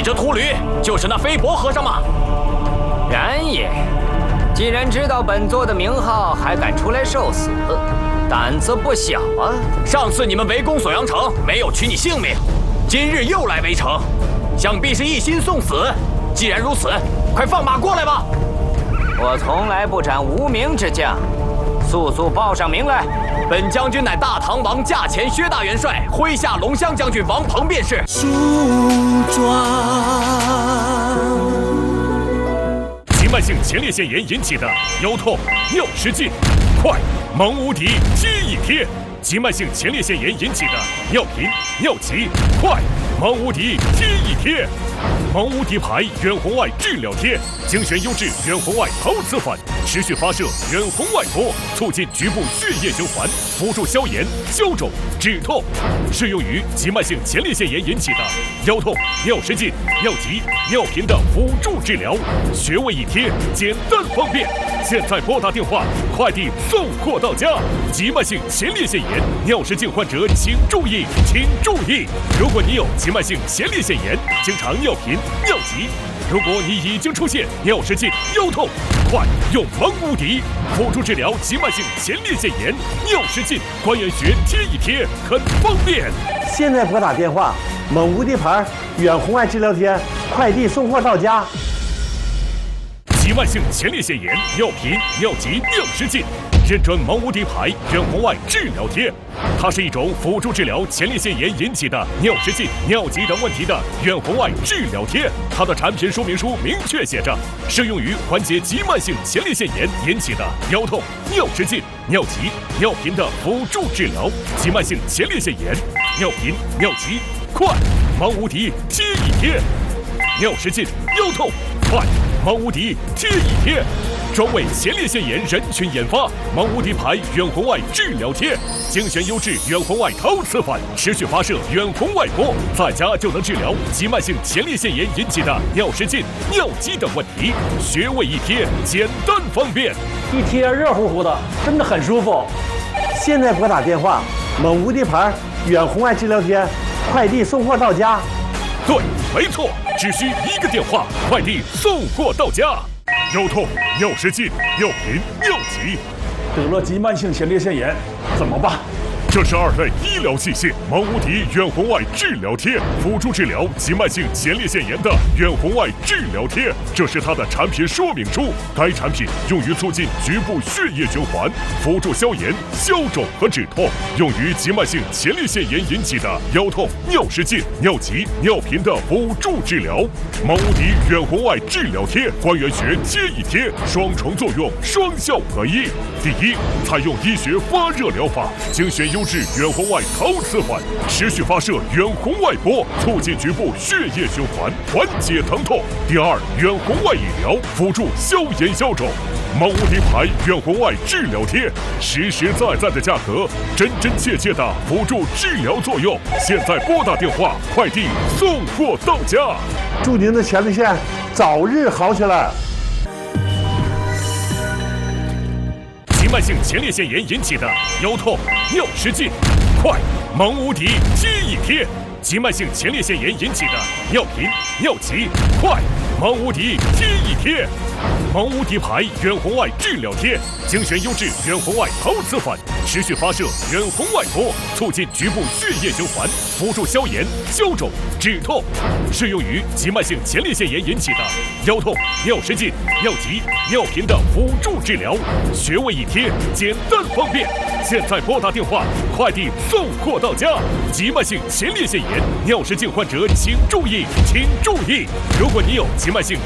这秃驴就是那飞婆和尚吗？ 然也。既然知道本座的名号，还敢出来受死，胆子不小啊！ 上次你们围攻锁阳城，没有取你性命，今日又来围城，想必是一心送死。既然如此，快放马过来吧！ 我从来不斩无名之将，速速报上名来。 本将军乃大唐王驾前薛大元帅麾下龙骧将军王鹏便是。 树桩。 急慢性前列腺炎引起的腰痛、尿失禁，快！蒙无敌贴一贴。急慢性前列腺炎引起的尿频、尿急，快！蒙无敌贴一贴。蒙无敌牌远红外治疗贴，精选优质远红外陶瓷粉，持续发射远红外波，促进局部血液循环，辅助消炎、消肿、止痛，适用于急慢性前列腺炎引起的腰痛、尿失禁、尿急、尿频的辅助治疗，穴位一贴，简单方便。现在拨打电话，快递送货到家。急慢性前列腺炎、尿失禁患者请注意，请注意！如果你有急慢性前列腺炎，经常尿频、尿急，如果你已经出现尿失禁、腰痛，快用蒙无敌辅助治疗急慢性前列腺炎、尿失禁，关元穴贴一贴，很方便。 现在拨打电话，蒙无敌牌远红外治疗贴，快递送货到家。 急慢性前列腺炎、尿频、尿急、尿失禁，认准蒙无敌牌远红外治疗贴。它是一种辅助治疗前列腺炎引起的尿失禁、尿急等问题的远红外治疗贴。它的产品说明书明确写着，适用于缓解急慢性前列腺炎引起的腰痛、尿失禁、尿急、尿频的辅助治疗。急慢性前列腺炎、尿频、尿急，快！蒙无敌贴一贴。尿失禁、腰痛，快！蒙无敌贴一贴，专为前列腺炎人群研发。蒙无敌牌远红外治疗贴，精选优质远红外陶瓷粉，持续发射远红外波，在家就能治疗急慢性前列腺炎引起的尿失禁、尿急等问题。穴位一贴，简单方便， 一贴热乎乎的，真的很舒服。现在拨打电话，蒙无敌牌远红外治疗贴，快递送货到家。 对，没错，只需一个电话，快递送货到家。腰痛、尿失禁、尿频、尿急， 得了急慢性前列腺炎怎么办？ 这是2类医疗器械蒙无敌远红外治疗贴，辅助治疗急慢性前列腺炎的远红外治疗贴。这是它的产品说明书。该产品用于促进局部血液循环，辅助消炎、消肿和止痛，用于急慢性前列腺炎引起的腰痛、尿失禁、尿急、尿频的辅助治疗。蒙无敌远红外治疗贴，关元穴贴一贴，双重作用，双效合一。第一，采用医学发热疗法，精选优质远红外陶瓷粉，持续发射远红外波，促进局部血液循环，缓解疼痛。第二，远红外引疗，辅助消炎消肿。蒙无敌牌远红外治疗贴，实实在在的价格，真真切切的辅助治疗作用。现在拨打电话，快递送货到家。 祝您的前列腺早日好起来。 急慢性前列腺炎引起的腰痛、尿失禁，快！蒙无敌贴一贴。急慢性前列腺炎引起的尿频、尿急，快！蒙无敌贴一贴。蒙无敌牌远红外治疗贴，精选优质远红外陶瓷粉，持续发射远红外波，促进局部血液循环，辅助消炎、消肿、止痛，适用于急慢性前列腺炎引起的腰痛、尿失禁、尿急、尿频的辅助治疗。穴位一贴，简单方便。现在拨打电话，快递送货到家。急慢性前列腺炎、尿失禁患者请注意，请注意！如果你有急慢性